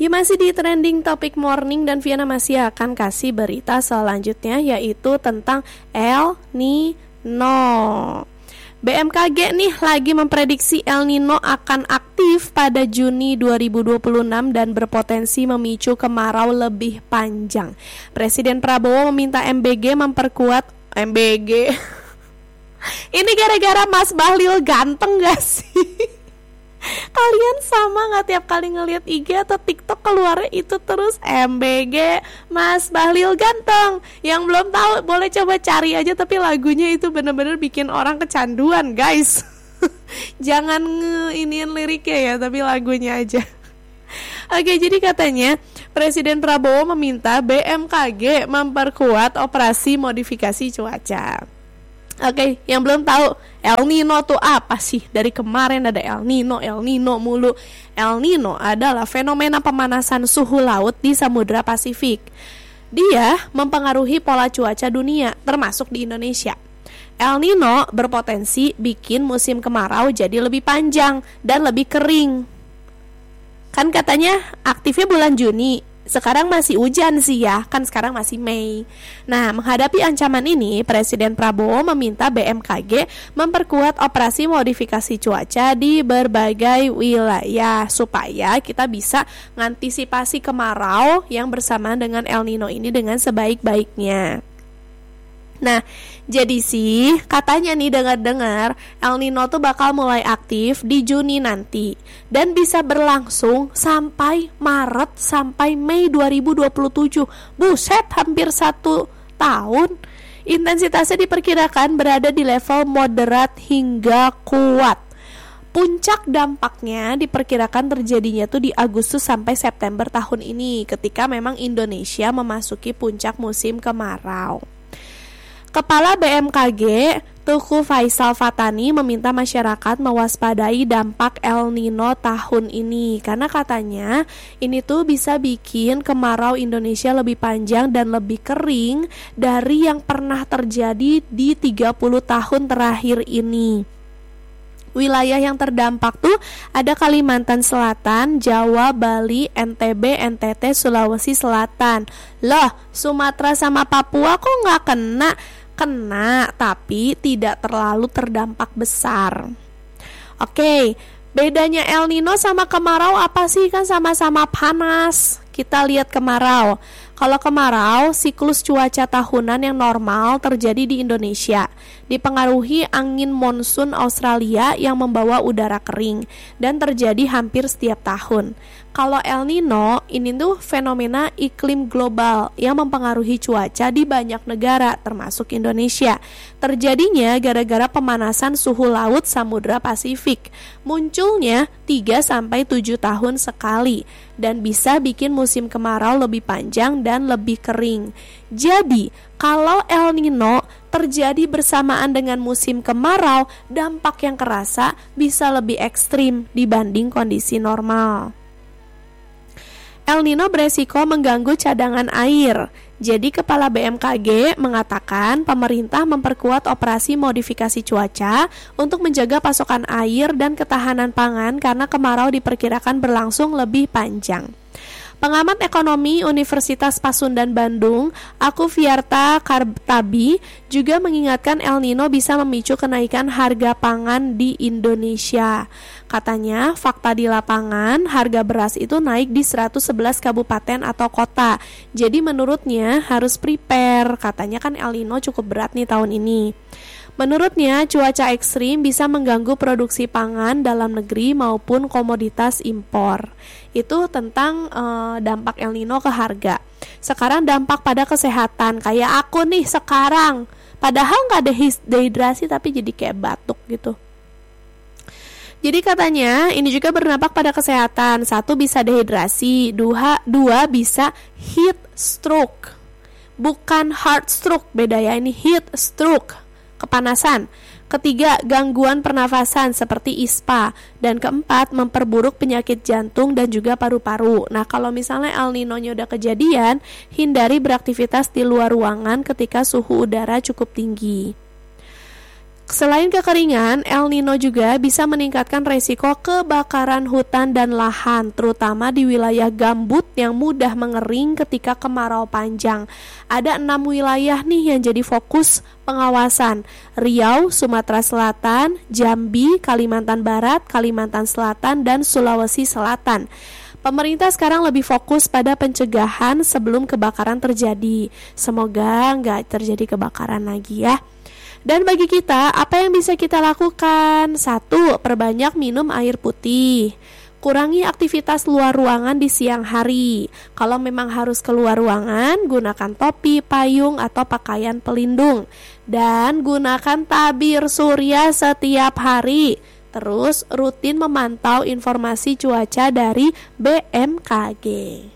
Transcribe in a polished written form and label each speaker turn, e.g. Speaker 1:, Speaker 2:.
Speaker 1: Ya, masih di trending topik morning dan Viana masih akan kasih berita selanjutnya, yaitu tentang El Nino. BMKG nih lagi memprediksi El Nino akan aktif pada Juni 2026 dan berpotensi memicu kemarau lebih panjang. Presiden Prabowo meminta MBG memperkuat MBG. Ini gara-gara Mas Bahlil ganteng gak sih? Kalian sama gak tiap kali ngelihat IG atau TikTok keluarnya itu terus MBG Mas Bahlil ganteng? Yang belum tahu boleh coba cari aja, tapi lagunya itu bener-bener bikin orang kecanduan guys. Jangan iniin liriknya ya, tapi lagunya aja. Oke, jadi katanya Presiden Prabowo meminta BMKG memperkuat operasi modifikasi cuaca. Oke, yang belum tahu El Nino tuh apa sih? Dari kemarin ada El Nino mulu. El Nino adalah fenomena pemanasan suhu laut di Samudra Pasifik. Dia mempengaruhi pola cuaca dunia, termasuk di Indonesia. El Nino berpotensi bikin musim kemarau jadi lebih panjang dan lebih kering. Kan katanya aktifnya bulan Juni. Sekarang masih hujan sih ya, kan sekarang masih Mei. Nah, menghadapi ancaman ini, Presiden Prabowo meminta BMKG memperkuat operasi modifikasi cuaca di berbagai wilayah supaya kita bisa mengantisipasi kemarau yang bersamaan dengan El Nino ini dengan sebaik-baiknya. Nah, jadi sih katanya nih dengar-dengar El Nino tuh bakal mulai aktif di Juni nanti dan bisa berlangsung sampai Maret sampai Mei 2027. Buset, hampir 1 tahun. Intensitasnya diperkirakan berada di level moderat hingga kuat. Puncak dampaknya diperkirakan terjadinya tuh di Agustus sampai September tahun ini, ketika memang Indonesia memasuki puncak musim kemarau. Kepala BMKG Tuku Faisal Fatani meminta masyarakat mewaspadai dampak El Nino tahun ini, karena katanya ini tuh bisa bikin kemarau Indonesia lebih panjang dan lebih kering dari yang pernah terjadi di 30 tahun terakhir ini. Wilayah yang terdampak tuh ada Kalimantan Selatan, Jawa, Bali, NTB, NTT, Sulawesi Selatan. Loh, Sumatera sama Papua kok nggak kena? Kena, tapi tidak terlalu terdampak besar. Oke, bedanya El Nino sama kemarau apa sih? Kan sama-sama panas. Kita lihat kemarau. Kalau kemarau, siklus cuaca tahunan yang normal terjadi di Indonesia, dipengaruhi angin monsun Australia yang membawa udara kering dan terjadi hampir setiap tahun. Kalau El Nino, ini tuh fenomena iklim global yang mempengaruhi cuaca di banyak negara termasuk Indonesia. Terjadinya gara-gara pemanasan suhu laut Samudra Pasifik. Munculnya 3-7 tahun sekali dan bisa bikin musim kemarau lebih panjang dan lebih kering. Jadi, kalau El Nino terjadi bersamaan dengan musim kemarau, dampak yang kerasa bisa lebih ekstrim dibanding kondisi normal. El Nino beresiko mengganggu cadangan air. Jadi Kepala BMKG mengatakan pemerintah memperkuat operasi modifikasi cuaca untuk menjaga pasokan air dan ketahanan pangan karena kemarau diperkirakan berlangsung lebih panjang. Pengamat ekonomi Universitas Pasundan Bandung, Akuviarta Kartabi, juga mengingatkan El Nino bisa memicu kenaikan harga pangan di Indonesia. Katanya, fakta di lapangan, harga beras itu naik di 111 kabupaten atau kota. Jadi menurutnya harus prepare. Katanya kan El Nino cukup berat nih tahun ini. Menurutnya, cuaca ekstrim bisa mengganggu produksi pangan dalam negeri maupun komoditas impor. Itu tentang dampak El Nino ke harga. Sekarang dampak pada kesehatan, kayak aku nih sekarang. Padahal gak ada dehidrasi tapi jadi kayak batuk gitu. Jadi katanya ini juga berdampak pada kesehatan. 1, bisa dehidrasi. 2, bisa heat stroke. Bukan heart stroke, beda ya, ini heat stroke, kepanasan. 3, gangguan pernafasan seperti ISPA. Dan 4, memperburuk penyakit jantung dan juga paru-paru. Nah, kalau misalnya El Nino-nya udah kejadian, hindari beraktivitas di luar ruangan ketika suhu udara cukup tinggi. Selain kekeringan, El Nino juga bisa meningkatkan resiko kebakaran hutan dan lahan, terutama di wilayah gambut yang mudah mengering ketika kemarau panjang. Ada 6 wilayah nih yang jadi fokus pengawasan: Riau, Sumatera Selatan, Jambi, Kalimantan Barat, Kalimantan Selatan, dan Sulawesi Selatan. Pemerintah sekarang lebih fokus pada pencegahan sebelum kebakaran terjadi. Semoga nggak terjadi kebakaran lagi ya. Dan bagi kita, apa yang bisa kita lakukan? 1. Perbanyak minum air putih. Kurangi aktivitas luar ruangan di siang hari. Kalau memang harus keluar ruangan, gunakan topi, payung, atau pakaian pelindung. Dan gunakan tabir surya setiap hari. Terus rutin memantau informasi cuaca dari BMKG.